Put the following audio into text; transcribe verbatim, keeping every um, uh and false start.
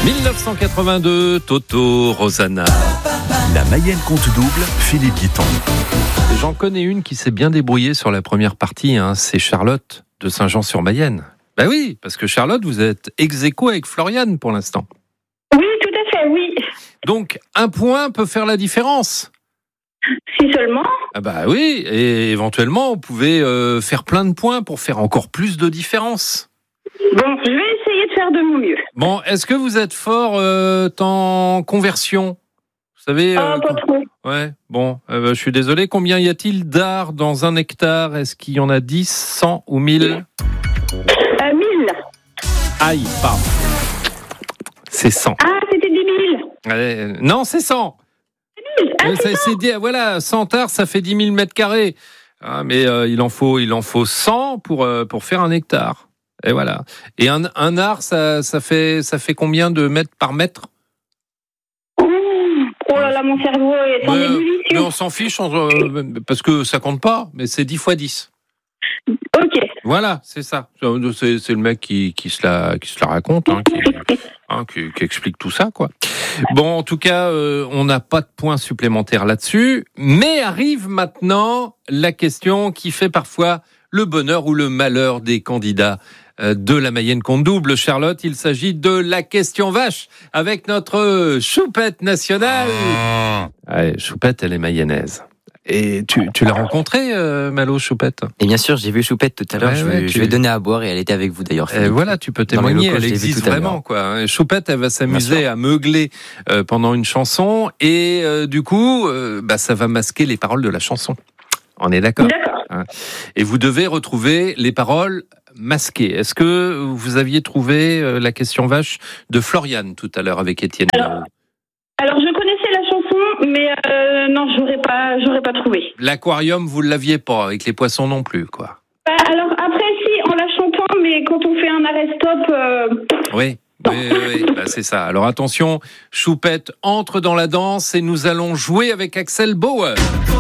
dix-neuf cent quatre-vingt-deux, Toto, Rosanna. La Mayenne compte double, Philippe Guiton. J'en connais une qui s'est bien débrouillée sur la première partie, hein, c'est Charlotte de Saint-Jean-sur-Mayenne. Ben oui, parce que Charlotte, vous êtes ex-aequo avec Floriane pour l'instant. Oui, tout à fait, oui. Donc, un point peut faire la différence. Si seulement. Ah bah oui, et éventuellement, on pouvait euh, faire plein de points pour faire encore plus de différence. Bon, je vais essayer de faire de mon mieux. Bon, est-ce que vous êtes fort euh, en conversion ? Vous savez Ah, euh, pas quand- trop. Ouais, bon, euh, je suis désolé. Combien y a-t-il d'arts dans un hectare ? Est-ce qu'il y en a dix, cent ou mille ? Euh, mille. Aïe, pardon. C'est cent. Ah, c'était dix mille. Euh, non, c'est cent. Ah, Euh, c'est ça, c'est dit- voilà, cent arts, ça fait dix mille mètres carrés. Ah, mais euh, il en faut, il en faut cent pour euh, pour faire un hectare. Et voilà. Et un, un art, ça, ça fait ça fait combien de mètres par mètre ? Ouh. Oh là là, mon cerveau est en Ouais, mais ébullition. on s'en fiche, on- euh, parce que ça compte pas, mais c'est dix fois dix. Ok. Voilà, c'est ça. C'est, c'est le mec qui, qui, se la, qui se la raconte, hein, qui, hein, qui, qui explique tout ça, quoi. Bon, en tout cas, euh, on n'a pas de points supplémentaires là-dessus, mais arrive maintenant la question qui fait parfois le bonheur ou le malheur des candidats euh, de la Mayenne compte double. Charlotte, il s'agit de la question vache avec notre choupette nationale. Ouais, choupette, elle est mayonnaise. Et tu, tu l'as rencontrée, euh, Malo, Choupette ? Et bien sûr, j'ai vu Choupette tout à l'heure, Ouais, je, ouais, vais, tu- je vais donner à boire et elle était avec vous d'ailleurs. Et Philippe. voilà, tu peux Dans les témoigner, locaux, elle je l'ai vu existe tout à l'heure. vraiment, quoi. Choupette, elle va s'amuser sûr. à meugler euh, pendant une chanson et euh, du coup, euh, bah, ça va masquer les paroles de la chanson. On est d'accord ? D'accord. Et vous devez retrouver les paroles masquées. Est-ce que vous aviez trouvé euh, la question vache de Floriane tout à l'heure avec Étienne Dao ? Alors, je connaissais la chanson, mais euh, non, j'aurais pas, j'aurais pas trouvé. L'aquarium, vous ne l'aviez pas, avec les poissons non plus, quoi. Bah, alors, après, si, en la chantant, mais quand on fait un arrêt-stop... Euh... Oui, oui, oui, oui. Bah, c'est ça. Alors attention, Choupette entre dans la danse et nous allons jouer avec Axel Bauer.